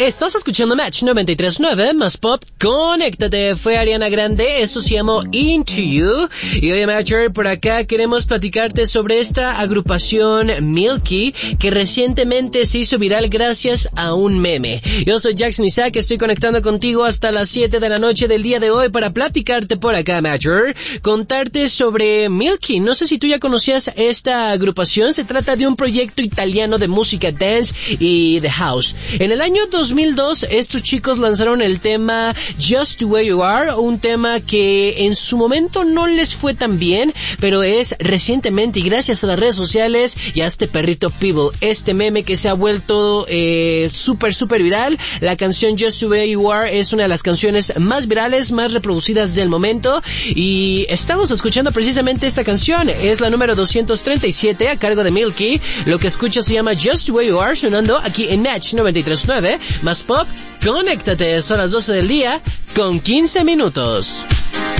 Estás escuchando Match 93.9 más pop. Conéctate. Fue Ariana Grande. Eso se llamó Into You. Y hoy, Matcher, por acá queremos platicarte sobre esta agrupación Milky que recientemente se hizo viral gracias a un meme. Yo soy Jackson Isaac. Estoy conectando contigo hasta las 7 de la noche del día de hoy para platicarte por acá, Matcher. Contarte sobre Milky. No sé si tú ya conocías esta agrupación. Se trata de un proyecto italiano de música dance y de house. En el año 2002, estos chicos lanzaron el tema Just the Way You Are, un tema que en su momento no les fue tan bien, pero es recientemente y gracias a las redes sociales y a este perrito Pebble, este meme que se ha vuelto súper viral. La canción Just the Way You Are es una de las canciones más virales, más reproducidas del momento, y estamos escuchando precisamente esta canción. Es la número 237 a cargo de Milky. Lo que escuchas se llama Just the Way You Are, sonando aquí en Match 93.9 más pop. Conéctate, son las 12 del día con 15 minutos.